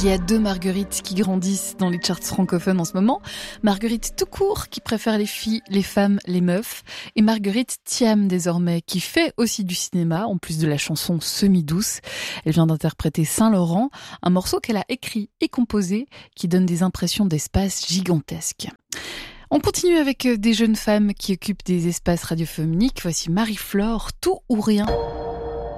Il y a deux Marguerites qui grandissent dans les charts francophones en ce moment. Marguerite tout court, qui préfère les filles, les femmes, les meufs. Et Marguerite Thiam, désormais, qui fait aussi du cinéma, en plus de la chanson Semi-douce. Elle vient d'interpréter Saint-Laurent, un morceau qu'elle a écrit et composé, qui donne des impressions d'espace gigantesques. On continue avec des jeunes femmes qui occupent des espaces radiophoniques. Voici Marie-Flore, Tout ou rien.